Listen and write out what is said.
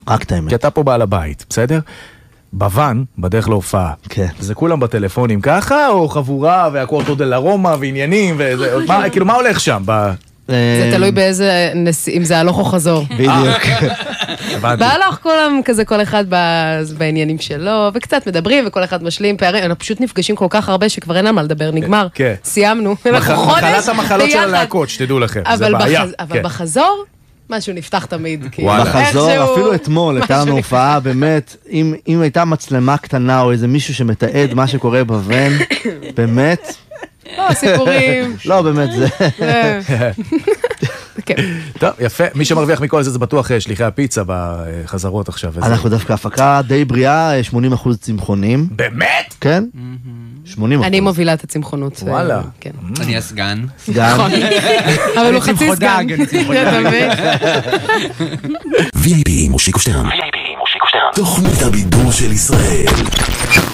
רק את האמת. כי אתה פה בעל הבית, בסדר? בוון, בדרך להופעה. כן. זה כולם בטלפונים ככה, או חבורה, והקורטו דל ארומה, ועניינים, כאילו, מה הולך שם? זה תלוי באיזה, אם זה הלוך או חזור. בדיוק. בהלוך כולם כזה, כל אחד בעניינים שלו, וקצת מדברים, וכל אחד משלים פערים, אנחנו פשוט נפגשים כל כך הרבה, שכבר אין על מה לדבר, נגמר. סיימנו. מחלת המחלות של הלהקות, שתדעו לכם, זה בעיה. אבל בחזור, משהו נפתח תמיד. בחזור, אפילו אתמול, הייתה לנו הופעה, באמת, אם הייתה מצלמה קטנה, או איזה מישהו שמתעד מה שקורה בוון, באמת... לא, סיפורים. לא, באמת זה. טוב, יפה. מי שמרוויח מכל זה, זה בטוח שליחי הפיצה בחזרות עכשיו. אנחנו דווקא הפקה די בריאה, 80% צמחונים. באמת? כן. 80%. אני מובילה את הצמחונות. וואלה. אני הסגן. סגן. אבל הוא חצי סגן. VIP מושיקו שטרן. תוכנית הבידור של ישראל.